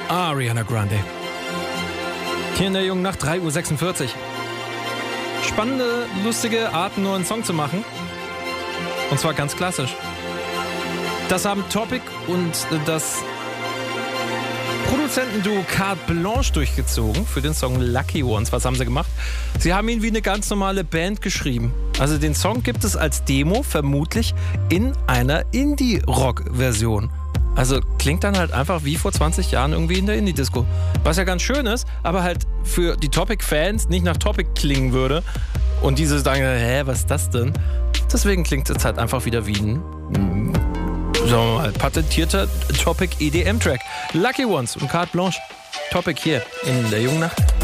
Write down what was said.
Ariana Grande. Hier in der jungen Nacht, 3:46 Uhr. Spannende, lustige Art, nur einen Song zu machen. Und zwar ganz klassisch. Das haben Topic und das Produzentenduo Carte Blanche durchgezogen für den Song Lucky Ones. Was haben sie gemacht? Sie haben ihn wie eine ganz normale Band geschrieben. Also den Song gibt es als Demo vermutlich in einer Indie-Rock-Version. Also klingt dann halt einfach wie vor 20 Jahren irgendwie in der Indie-Disco. Was ja ganz schön ist, aber halt für die Topic-Fans nicht nach Topic klingen würde. Und diese sagen, was ist das denn? Deswegen klingt es halt einfach wieder wie ein, sagen wir mal, patentierter Topic EDM-Track. Lucky Ones und Carte Blanche. Topic hier in der jungen Nacht.